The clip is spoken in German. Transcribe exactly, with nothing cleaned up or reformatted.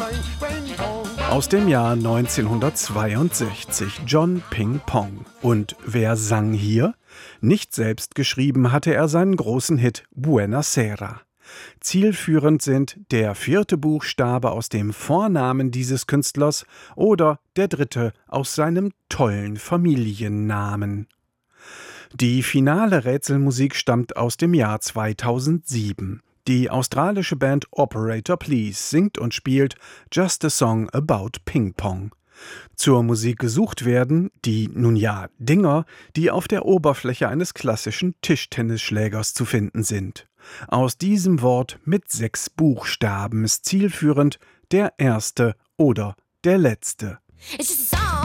Aus dem Jahr neunzehnhundertzweiundsechzig, John Ping Pong. Und wer sang hier? Nicht selbst geschrieben hatte er seinen großen Hit Buenasera. Zielführend sind der vierte Buchstabe aus dem Vornamen dieses Künstlers oder der dritte aus seinem tollen Familiennamen. Die finale Rätselmusik stammt aus dem Jahr zweitausendsieben. Die australische Band Operator Please singt und spielt Just a Song About Ping Pong. Zur Musik gesucht werden die, nun ja, Dinger, die auf der Oberfläche eines klassischen Tischtennisschlägers zu finden sind. Aus diesem Wort mit sechs Buchstaben ist zielführend der erste oder der letzte.